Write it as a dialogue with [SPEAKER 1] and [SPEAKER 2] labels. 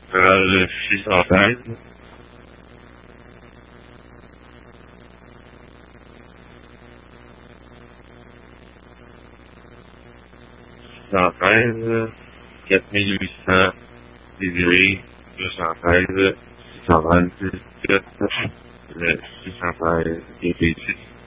[SPEAKER 1] le 613. 613, 4800, désiré, 213, 627, le 613, et puis 6.